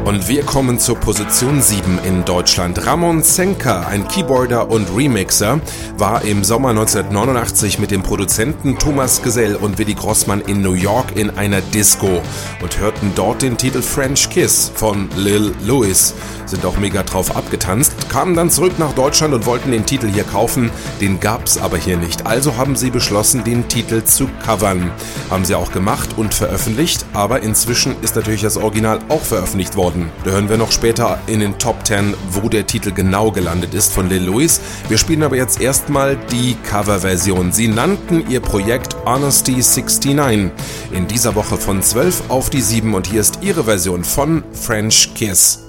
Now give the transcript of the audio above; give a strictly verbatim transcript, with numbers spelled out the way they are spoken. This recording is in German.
Und wir kommen zur Position sieben in Deutschland. Ramon Zenker, ein Keyboarder und Remixer, war im Sommer neunzehnhundertneunundachtzig mit dem Produzenten Thomas Gesell und Willy Grossmann in New York in einer Disco und hörten dort den Titel French Kiss von Lil Louis. Sind auch mega drauf abgetanzt, kamen dann zurück nach Deutschland und wollten den Titel hier kaufen, den gab's aber hier nicht. Also haben sie beschlossen, den Titel zu covern. Haben sie auch gemacht und veröffentlicht, aber inzwischen ist natürlich das Original auch veröffentlicht worden. Da hören wir noch später in den Top zehn, wo der Titel genau gelandet ist von Lil Louis. Wir spielen aber jetzt erstmal die Coverversion. Sie nannten ihr Projekt Honesty neunundsechzig. In dieser Woche von zwölf auf die sieben und hier ist ihre Version von French Kiss.